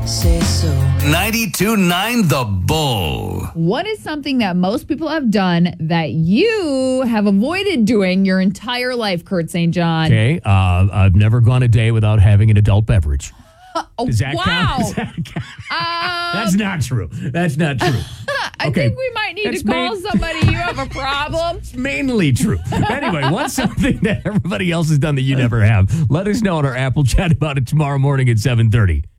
say so. 92.9 The Bull. What is something that most people have done that you have avoided doing your entire life, Kurt St. John? Okay, I've never gone a day without having an adult beverage. Does that wow. count? Does that count? That's not true. That's not true. I think we might need to call somebody. You have a problem. It's mainly true. Anyway, what's something that everybody else has done that you never have? Let us know on our Apple chat about it tomorrow morning at 7:30.